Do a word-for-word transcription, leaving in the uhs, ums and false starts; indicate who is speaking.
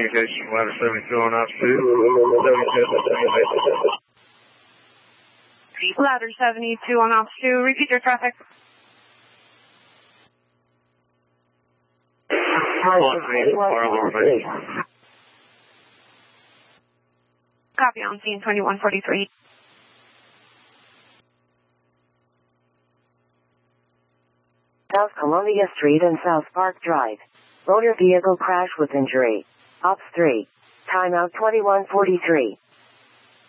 Speaker 1: communication, ladder seventy-two on ops two.
Speaker 2: Ladder seventy-two on ops two, repeat your traffic. Copy on scene twenty-one forty-three.
Speaker 3: South Columbia Street and South Park Drive. Motor vehicle crash with injury. Ops three. Timeout twenty-one forty-three.